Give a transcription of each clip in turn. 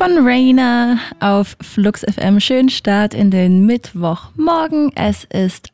von Rainer auf Flux FM. Schönen Start in den Mittwochmorgen. Es ist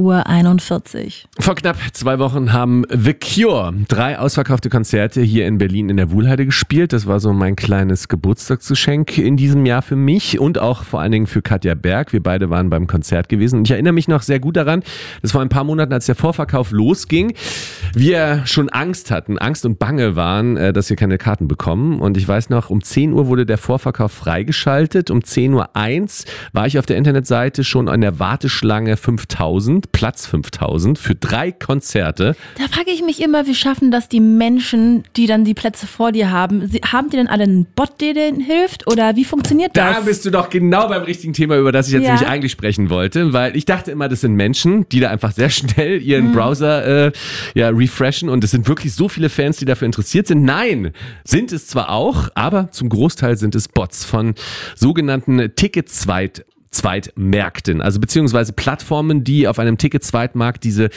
8:41 Uhr. Vor knapp 2 Wochen haben The Cure 3 ausverkaufte Konzerte hier in Berlin in der Wuhlheide gespielt. Das war so mein kleines Geburtstagsgeschenk in diesem Jahr für mich und auch vor allen Dingen für Katja Berg. Wir beide waren beim Konzert gewesen. Und ich erinnere mich noch sehr gut daran, dass vor ein paar Monaten, als der Vorverkauf losging, wir schon Angst hatten, Angst und Bange waren, dass wir keine Karten bekommen. Und ich weiß noch, um 10 Uhr wurde der Vorverkauf freigeschaltet. Um 10:01 Uhr war ich auf der Internetseite schon an der Warteschlange 5000, Platz 5000 für 3 Konzerte. Da frage ich mich immer, wie schaffen das die Menschen, die dann die Plätze vor dir haben? Haben die denn alle einen Bot, der denen hilft? Oder wie funktioniert das? Da bist du doch genau beim richtigen Thema, über das ich jetzt nämlich eigentlich sprechen wollte. Weil ich dachte immer, das sind Menschen, die da einfach sehr schnell ihren Browser refreshen. Und es sind wirklich so viele Fans, die dafür interessiert sind. Nein, sind es zwar auch, aber zum Großteil sind es Bots von sogenannten Ticket-Zweitmärkten, also beziehungsweise Plattformen, die auf einem Ticket-Zweitmarkt diese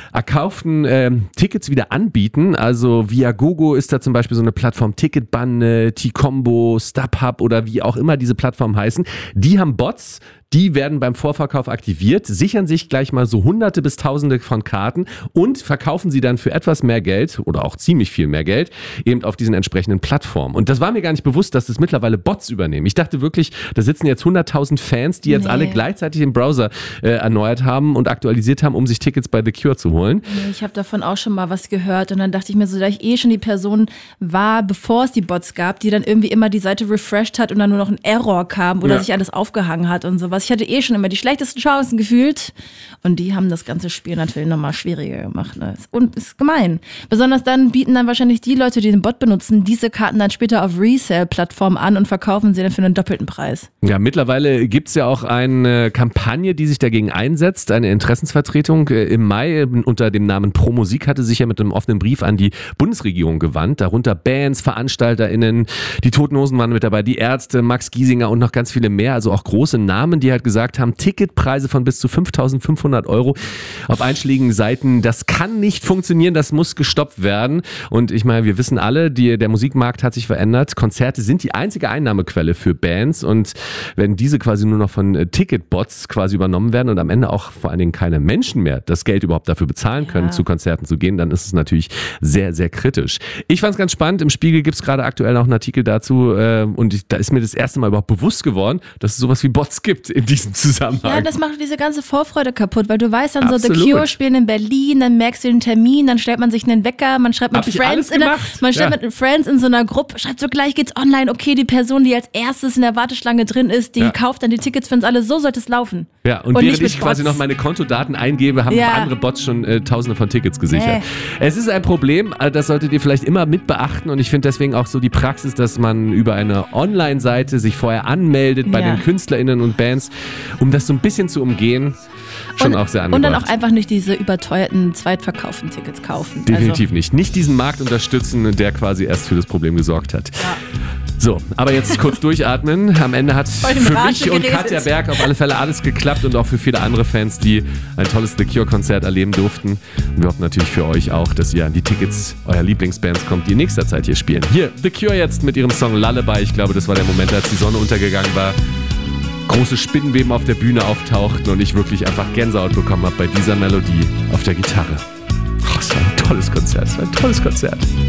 erkauften Tickets wieder anbieten. Also Viagogo ist da zum Beispiel so eine Plattform, Ticketbande, T-Combo, StubHub oder wie auch immer diese Plattformen heißen. Die haben Bots, die werden beim Vorverkauf aktiviert, sichern sich gleich mal so Hunderte bis Tausende von Karten und verkaufen sie dann für etwas mehr Geld oder auch ziemlich viel mehr Geld eben auf diesen entsprechenden Plattformen. Und das war mir gar nicht bewusst, dass das mittlerweile Bots übernehmen. Ich dachte wirklich, da sitzen jetzt 100.000 Fans, die jetzt alle gleichzeitig den Browser erneuert haben und aktualisiert haben, um sich Tickets bei The Cure zu holen. Nee, ich habe davon auch schon mal was gehört und dann dachte ich mir so, da ich schon die Person war, bevor es die Bots gab, die dann irgendwie immer die Seite refreshed hat und dann nur noch ein Error kam oder sich alles aufgehangen hat und sowas. Ich hatte schon immer die schlechtesten Chancen gefühlt und die haben das ganze Spiel natürlich nochmal schwieriger gemacht. Ne? Und ist gemein. Besonders dann bieten dann wahrscheinlich die Leute, die den Bot benutzen, diese Karten dann später auf Resale-Plattformen an und verkaufen sie dann für einen doppelten Preis. Ja, mittlerweile gibt es ja auch eine Kampagne, die sich dagegen einsetzt, eine Interessensvertretung. Im Mai unter dem Namen Pro Musik hatte sich ja mit einem offenen Brief an die Bundesregierung gewandt, darunter Bands, VeranstalterInnen, die Toten Hosen waren mit dabei, die Ärzte, Max Giesinger und noch ganz viele mehr, also auch große Namen, die halt gesagt haben, Ticketpreise von bis zu 5.500 € auf einschlägigen Seiten, das kann nicht funktionieren, das muss gestoppt werden. Und ich meine, wir wissen alle, der Musikmarkt hat sich verändert. Konzerte sind die einzige Einnahmequelle für Bands und wenn diese quasi nur noch von Ticketbots quasi übernommen werden und am Ende auch vor allen Dingen keine Menschen mehr das Geld überhaupt dafür bezahlen können, zu Konzerten zu gehen, dann ist es natürlich sehr, sehr kritisch. Ich fand es ganz spannend, im Spiegel gibt es gerade aktuell noch einen Artikel dazu und da ist mir das erste Mal überhaupt bewusst geworden, dass es sowas wie Bots gibt in diesem Zusammenhang. Ja, das macht diese ganze Vorfreude kaputt, weil du weißt dann so, The Cure spielen in Berlin, dann merkst du den Termin, dann stellt man sich einen Wecker, man schreibt mit Friends mit Friends in so einer Gruppe, schreibt so, gleich geht's online, okay, die Person, die als erstes in der Warteschlange drin ist, die kauft dann die Tickets für uns alle, so sollte es laufen. Ja, und während ich quasi noch meine Kontodaten eingebe, haben andere Bots schon Tausende von Tickets gesichert. Es ist ein Problem, das solltet ihr vielleicht immer mit beachten und ich finde deswegen auch so die Praxis, dass man über eine Online-Seite sich vorher anmeldet bei den KünstlerInnen und Bands, um das so ein bisschen zu umgehen, schon auch sehr angebracht. Und dann auch einfach nicht diese überteuerten, zweitverkauften Tickets kaufen. Definitiv nicht. Nicht diesen Markt unterstützen, der quasi erst für das Problem gesorgt hat. Ja. So, aber jetzt kurz durchatmen. Am Ende hat für mich und Katja Berg auf alle Fälle alles geklappt und auch für viele andere Fans, die ein tolles The Cure-Konzert erleben durften. Und wir hoffen natürlich für euch auch, dass ihr an die Tickets eurer Lieblingsbands kommt, die in nächster Zeit hier spielen. Hier, The Cure jetzt mit ihrem Song Lullaby. Ich glaube, das war der Moment, als die Sonne untergegangen war. Große Spinnenweben auf der Bühne auftauchten und ich wirklich einfach Gänsehaut bekommen habe bei dieser Melodie auf der Gitarre. Oh, es war ein tolles Konzert,